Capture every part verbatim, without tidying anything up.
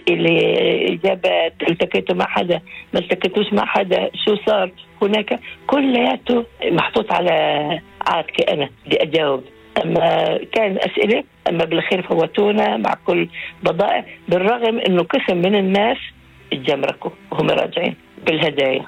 الإجابات، التقيتوا مع حدا ما التقيتوش مع حدا، شو صار هناك، كلياته محطوط على عاتقي أنا بدي أجاوب. أما كان أسئلة، أما بالأخير فوتونا مع كل بضائع، بالرغم أنه قسم من الناس اتجمركوا وهم راجعين بالهدايا.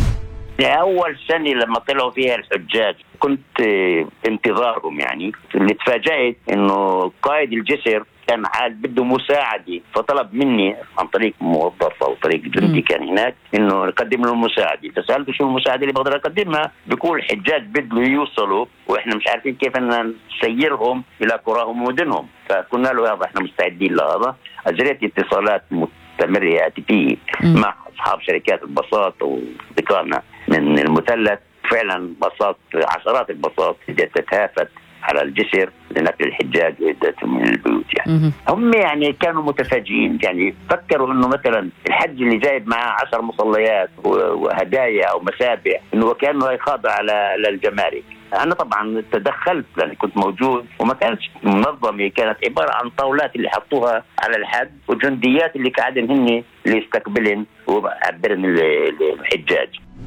أول سنة لما طلعوا فيها الحجاج كنت انتظارهم، يعني اللي تفاجأت إنه قائد الجسر كان عاد بده مساعدة، فطلب مني عن طريق موظف أو طريق جندي كان هناك إنه نقدم له مساعدة. فسألته شو المساعدة اللي بقدر أقدمها، بيقول الحجاج بده يوصلوا وإحنا مش عارفين كيف أن نسيرهم إلى قراهم ومدنهم. فقلنا له هذا إحنا مستعدين لهذا. أجريت اتصالات مستمرة هاتفية مع أصحاب شركات الباصات وأصدقائنا من المثلث. فعلا باصات، عشرات الباصات تتهافت على الجسر لنقل الحجاج وعدتهم من البيوت. يعني هم يعني كانوا متفاجئين، يعني فكروا انه مثلا الحج اللي جايب معاه عشر مصليات وهدايا او مسابح انه كانه يخاضع على للجمارك. انا طبعا تدخلت لاني كنت موجود، وما كانتش منظمه، كانت عباره عن طاولات اللي حطوها على الحد وجنديات اللي قاعدين هن اللي يستقبلن وعبرن الحجاج.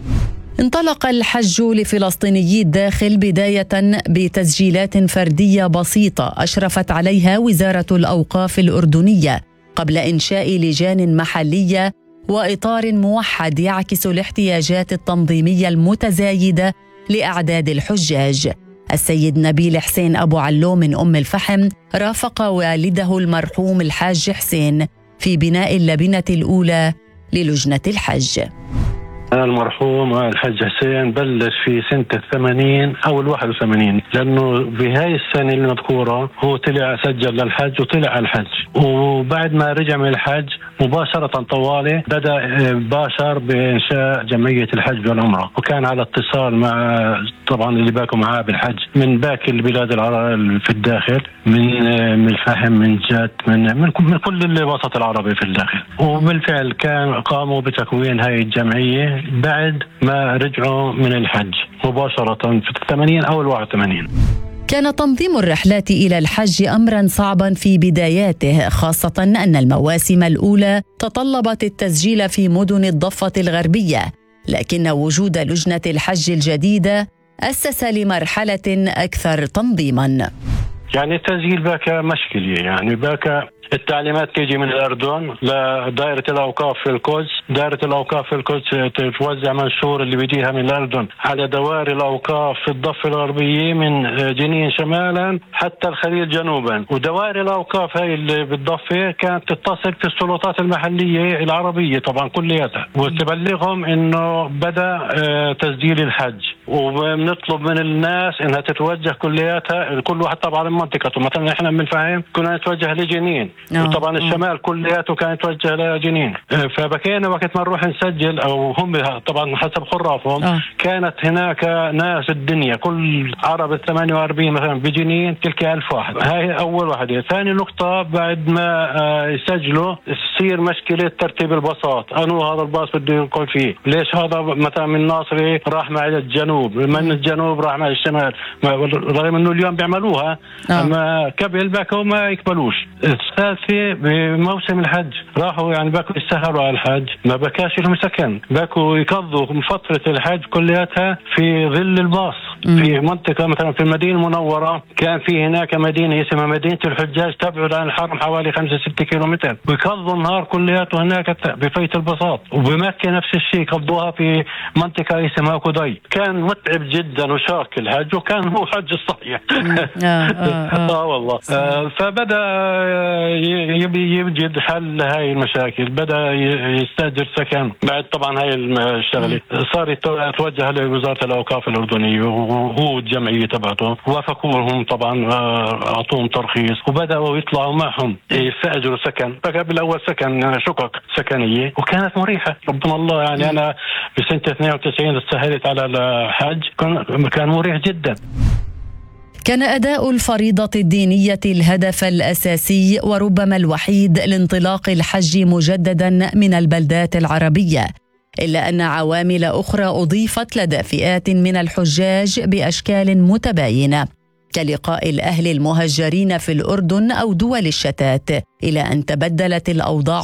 انطلق الحج لفلسطينيي الداخل بداية بتسجيلات فردية بسيطة أشرفت عليها وزارة الأوقاف الأردنية قبل إنشاء لجان محلية وإطار موحد يعكس الاحتياجات التنظيمية المتزايدة لأعداد الحجاج. السيد نبيل حسين أبو علوم من أم الفحم رافق والده المرحوم الحاج حسين في بناء اللبنة الأولى للجنة الحج. المرحوم الحاج حسين بلش في سنة الثمانين أو الواحد وثمانين، لأنه بهاي السنة المذكورة هو طلع سجل للحج وطلع على الحج، وبعد ما رجع من الحج مباشرة طوالي بدأ باشر بإنشاء جمعية الحج والعمرة، وكان على اتصال مع طبعا اللي باكوا معاه بالحج من باقي البلاد العربية في الداخل، من من الفحم، من جات، من من من كل الوسط العربي في الداخل. وبالفعل كان قاموا بتكوين هاي الجمعية بعد ما رجعوا من الحج مباشرة في الثمانين أو الواحد وثمانين. كان تنظيم الرحلات إلى الحج أمراً صعباً في بداياته، خاصة أن المواسم الأولى تطلبت التسجيل في مدن الضفة الغربية، لكن وجود لجنة الحج الجديدة أسس لمرحلة أكثر تنظيماً. يعني التسجيل باك مشكلة، يعني باك التعليمات تيجي من الأردن لدائرة الأوقاف في القدس، دائرة الأوقاف في القدس تتوزع منشور اللي بيجيها من الأردن على دوائر الأوقاف في الضفة الغربية من جنين شمالا حتى الخليل جنوبا، ودوائر الأوقاف هاي اللي بالضفة كانت تتصل في السلطات المحلية العربية طبعا كلياتها، وتبلغهم إنه بدأ تسجيل الحج، وبنطلب من الناس إنها تتوجه كلياتها، كل واحد طبعا منطقته. مثلا إحنا من الفحم كنا نتوجه لجنين، وطبعا الشمال كلياته كان يتوجه لجنين. فبكينا وقت ما نروح نسجل، او هم طبعا حسب خرافهم أوه. كانت هناك ناس الدنيا كل عرب الثمانية وأربعين مثلا بجنين تلك ألف واحد. هاي اول واحدة. ثاني نقطة، بعد ما يسجلوا تصير مشكلة ترتيب الباصات، انو هذا الباص بده ينقل فيه، ليش هذا مثلا من الناصري راح مع الجنوب، من الجنوب راح مع الشمال، رغم انه اليوم بيعملوها أوه. اما قبل باكو ما يقبلوش. في بموسم الحج راحوا يعني باكوا يستهلوا على الحج، ما بكاش لهم سكن، باكوا يقضوا فترة الحج كلياتها في ظل الباص. مم. في منطقة مثلا في المدينة المنورة كان في هناك مدينة اسمها مدينة الحجاج تبعد عن الحرم حوالي خمسة ستة كيلومتر، ويقضوا النهار كلياته هناك بفيت الباصات. وبمكة نفس الشيء قضوها في منطقة اسمها كوداي. كان متعب جدا وشاق الحج، وكان هو حج الصحيح. آه, آه, آه والله. آه فبدأ يبي يوجد حل هاي المشاكل، بدأ يستأجر سكن. بعد طبعا هاي الشغلة صار يتوجه لوزارة الأوقاف الأردنية وهو الجمعية تبعته، وافقوهم طبعا، أعطوهم ترخيص وبدأوا يطلعوا معهم يستأجروا سكن. فقبل أول سكن شقق سكنية وكانت مريحة ربنا الله. يعني أنا بسنة اثنين وتسعين استهلت على الحج، كان مريح جدا. كان أداء الفريضة الدينية الهدف الأساسي وربما الوحيد لانطلاق الحج مجددا من البلدات العربية، إلا أن عوامل أخرى أضيفت لدى فئات من الحجاج بأشكال متباينة، كلقاء الأهل المهجرين في الأردن أو دول الشتات، إلى أن تبدلت الأوضاع